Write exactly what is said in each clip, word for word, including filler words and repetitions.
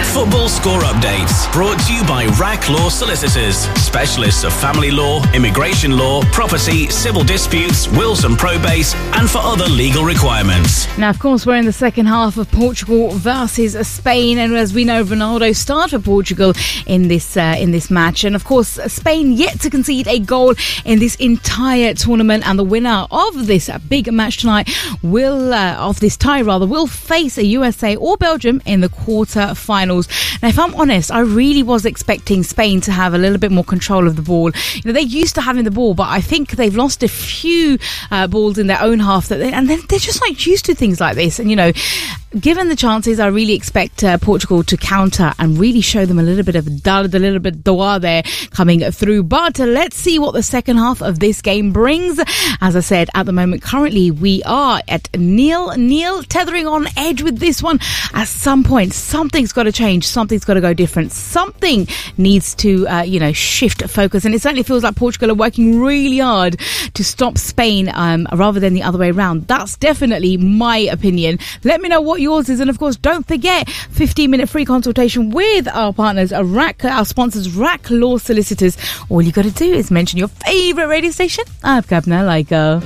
Football score updates brought to you by R A C Law Solicitors, specialists of family law, immigration law, property, civil disputes, wills and probates, and for other legal requirements. Now, of course, we're in the second half of Portugal versus Spain, and as we know, Ronaldo started for Portugal in this uh, in this match, and of course, Spain yet to concede a goal in this entire tournament, and the winner of this big match tonight will uh, of this tie rather will face a U S A or Belgium in the quarter finals. Now, if I'm honest, I really was expecting Spain to have a little bit more control of the ball. You know, they're used to having the ball, but I think they've lost a few uh, balls in their own half, that they, and they're, they're just not used to things like this. And you know, given the chances, I really expect uh, Portugal to counter and really show them a little bit of dard, a little bit doa there coming through. But uh, let's see what the second half of this game brings. As I said, at the moment, currently we are at nil nil, tethering on edge with this one. At some point, something's got to change. Something's got to go different. Something needs to, uh, you know, shift focus. And it certainly feels like Portugal are working really hard to stop Spain um, rather than the other way around. That's definitely my opinion. Let me know what yours is, and of course, don't forget fifteen minute free consultation with our partners, R A C, our sponsors, R A C Law Solicitors. All you got to do is mention your favourite radio station. I've got no Laika.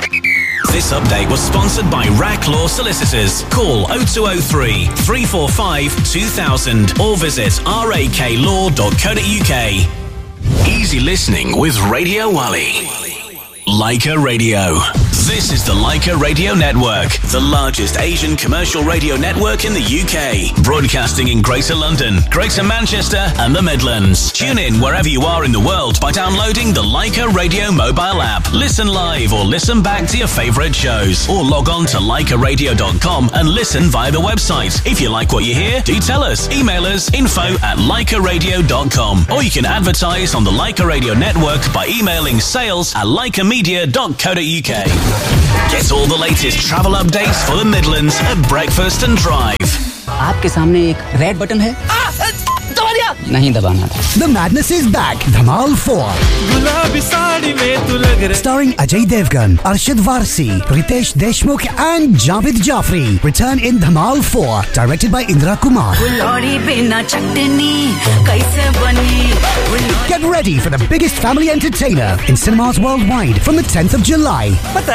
This update was sponsored by R A C Law Solicitors. Call oh two oh three, three four five, two thousand or visit r a k law dot co dot u k. Easy listening with Radio Wali. Laika Radio. This is the Laika Radio Network, the largest Asian commercial radio network in the U K, broadcasting in Greater London, Greater Manchester and the Midlands. Tune in wherever you are in the world by downloading the Laika Radio mobile app. Listen live or listen back to your favourite shows, or log on to laika radio dot com and listen via the website. If you like what you hear, do tell us. Email us info at laika radio dot com, or you can advertise on the Laika Radio Network by emailing sales at laika media dot co dot u k. Get all the latest travel updates for the Midlands at Breakfast and Drive. आपके सामने एक red button है, दबा दिया, नहीं दबाना था. The madness is back. Dhamal four. Starring Ajay Devgan, Arshad Varsi, Ritesh Deshmukh and Javed Jafri. Return in Dhamal four. Directed by Indra Kumar. Get ready for the biggest family entertainer in cinemas worldwide from the tenth of July.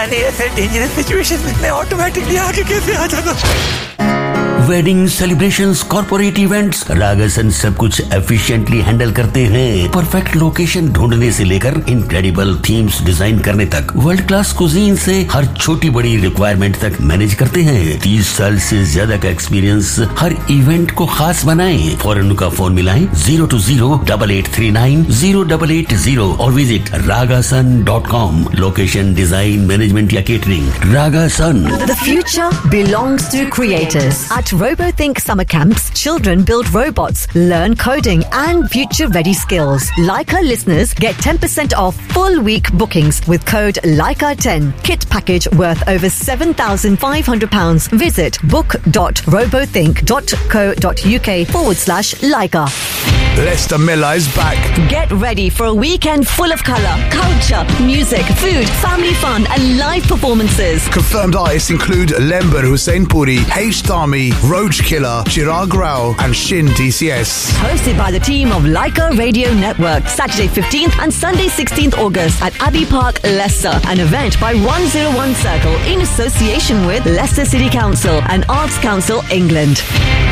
Wedding celebrations, corporate events, रागासन सब कुछ efficiently handle करते हैं. Perfect location ढूंढने से लेकर incredible themes design करने तक, world class cuisine से हर छोटी बड़ी रिक्वायरमेंट तक मैनेज करते हैं. तीस साल से ज्यादा का एक्सपीरियंस हर इवेंट को खास बनाए. फौरन उनका फोन मिलाएं zero to zero double eight three nine zero double eight zero और visit रागासन dot com. Location, design, management या catering, रागासन. The future belongs to creators. At RoboThink Summer Camps, children build robots, learn coding and future-ready skills. Laika listeners get ten percent off full week bookings with code Laika ten. Kit package worth over seven thousand five hundred pounds. Visit book dot robothink dot co dot u k forward slash Laika. Leicester Miller is back. Get ready for a weekend full of colour, culture, music, food, family fun and live performances. Confirmed artists include Lember Hussein Puri, H. Tami, Roach Killer, Chirag Rao and Shin D C S. Hosted by the team of Laika Radio Network. Saturday fifteenth and Sunday sixteenth August at Abbey Park, Leicester. An event by one oh one Circle in association with Leicester City Council and Arts Council England.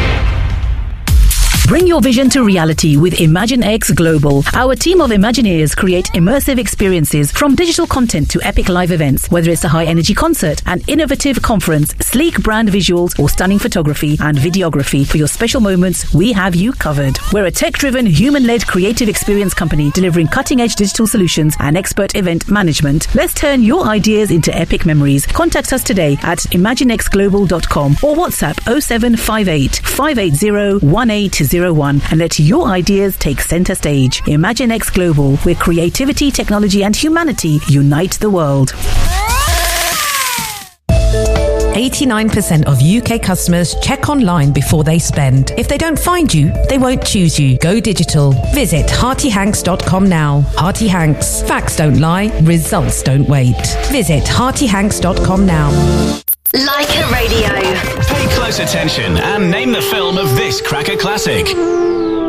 Bring your vision to reality with ImagineX Global. Our team of Imagineers create immersive experiences from digital content to epic live events. Whether it's a high-energy concert, an innovative conference, sleek brand visuals, or stunning photography and videography, for your special moments, we have you covered. We're a tech-driven, human-led creative experience company delivering cutting-edge digital solutions and expert event management. Let's turn your ideas into epic memories. Contact us today at imaginex global dot com or WhatsApp oh seven five eight, five eight zero, one eight zero one and let your ideas take center stage. ImagineX Global, where creativity, technology and humanity unite the world. eighty-nine percent of U K customers check online before they spend. If they don't find you, they won't choose you. Go digital. Visit hearty hanks dot com now. Hearty Hanks. Facts don't lie. Results don't wait. Visit hearty hanks dot com now. Like a Radio. Pay close attention and name the film of this cracker classic.